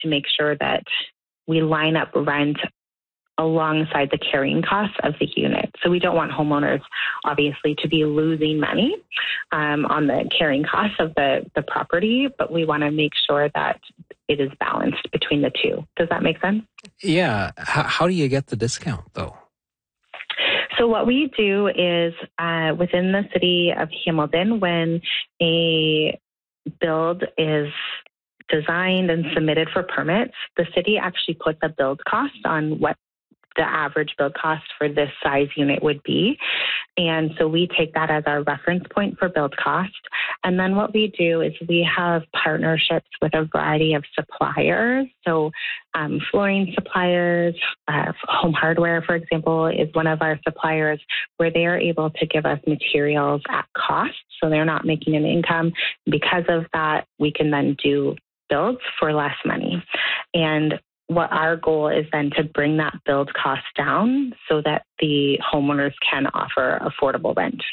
to make sure that we line up rent alongside the carrying costs of the unit. So we don't want homeowners, obviously, to be losing money on the carrying costs of the property, but we want to make sure that it is balanced between the two. Does that make sense? Yeah. How do you get the discount, though? So what we do is within the city of Hamilton, when a build is designed and submitted for permits, the city actually puts a build cost on what the average build cost for this size unit would be. And so we take that as our reference point for build cost. And then what we do is we have partnerships with a variety of suppliers. So flooring suppliers, Home Hardware, for example, is one of our suppliers where they are able to give us materials at cost. So they're not making an income. Because of that, we can then do builds for less money. And what our goal is then to bring that build cost down so that the homeowners can offer affordable rent.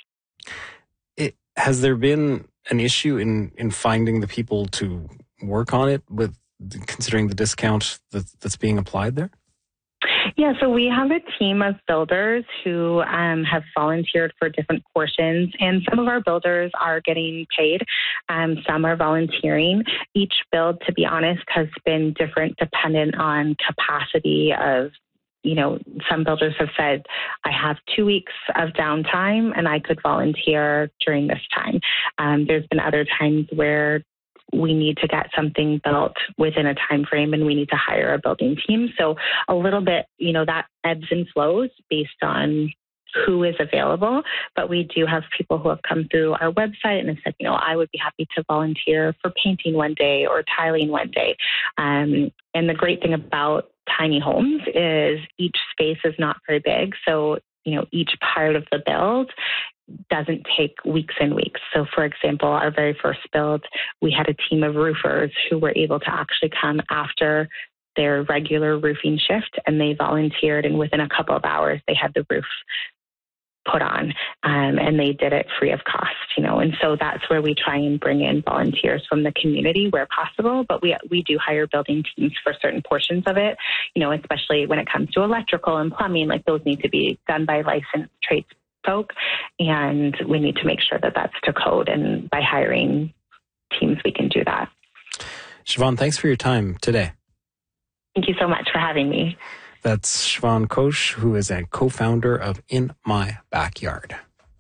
Has there been an issue in finding the people to work on it, with considering the discount that's being applied there? Yeah, so we have a team of builders who have volunteered for different portions, and some of our builders are getting paid. Some are volunteering. Each build, to be honest, has been different dependent on capacity of, some builders have said, I have 2 weeks of downtime and I could volunteer during this time. There's been other times where we need to get something built within a time frame and we need to hire a building team. So a little bit, that ebbs and flows based on who is available. But we do have people who have come through our website and have said, I would be happy to volunteer for painting one day or tiling one day. And the great thing about tiny homes is each space is not very big. So, each part of the build doesn't take weeks and weeks. So, for example, our very first build, we had a team of roofers who were able to actually come after their regular roofing shift, and they volunteered, and within a couple of hours, they had the roof put on, and they did it free of cost, and so that's where we try and bring in volunteers from the community where possible, but we do hire building teams for certain portions of it, especially when it comes to electrical and plumbing, like those need to be done by licensed trades folk, and we need to make sure that that's to code, and by hiring teams, we can do that. Siobhan, thanks for your time today. Thank you so much for having me. That's Siobhan Koch, who is a co-founder of In My Backyard.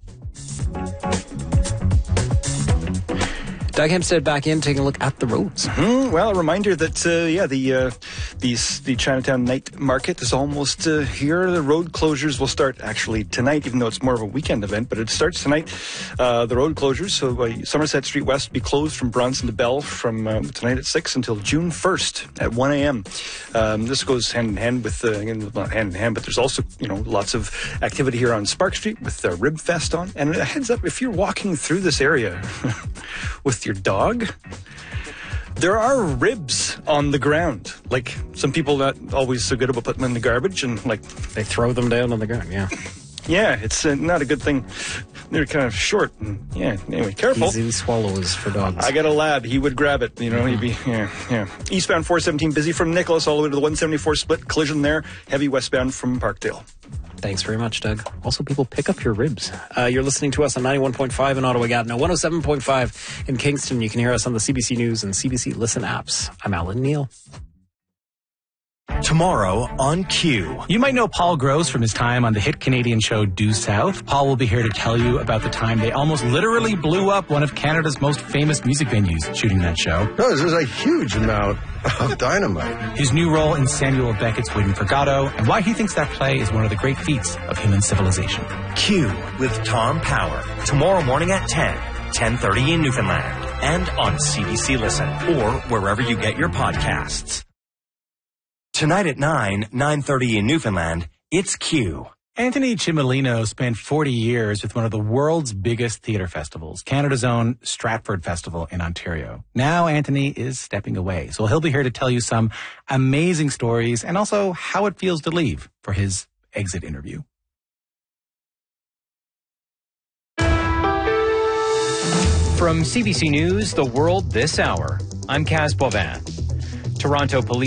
Doug Hempstead back in, taking a look at the roads. Well, a reminder that, the Chinatown Night Market is almost here. The road closures will start actually tonight, even though it's more of a weekend event, but it starts tonight. The road closures, so Somerset Street West will be closed from Bronson to Bell from tonight at 6 until June 1st at 1 a.m. This goes hand in hand with, not hand in hand, but there's also, lots of activity here on Spark Street with Rib Fest on. And a heads up, if you're walking through this area with your dog, there are ribs on the ground. Like, some people not always so good about putting them in the garbage, and they throw them down on the ground. Yeah, it's not a good thing. They're kind of short. And, anyway, careful. Easy swallows for dogs. I got a lab. He would grab it. He'd be, Eastbound 417 busy from Nicholas all the way to the 174 split. Collision there. Heavy westbound from Parkdale. Thanks very much, Doug. Also, people, pick up your ribs. You're listening to us on 91.5 in Ottawa-Gatineau, 107.5 in Kingston. You can hear us on the CBC News and CBC Listen apps. I'm Alan Neal. Tomorrow on Q. You might know Paul Gross from his time on the hit Canadian show Due South. Paul will be here to tell you about the time they almost literally blew up one of Canada's most famous music venues shooting that show. No, there's a huge amount of dynamite. His new role in Samuel Beckett's Waiting for Godot, and why he thinks that play is one of the great feats of human civilization. Q with Tom Power. Tomorrow morning at 10:30 in Newfoundland. And on CBC Listen, or wherever you get your podcasts. Tonight at 9:30 in Newfoundland, it's Q. Anthony Cimolino spent 40 years with one of the world's biggest theatre festivals, Canada's own Stratford Festival in Ontario. Now Anthony is stepping away, so he'll be here to tell you some amazing stories and also how it feels to leave for his exit interview. From CBC News, The World This Hour, I'm Kaz Boivin. Toronto police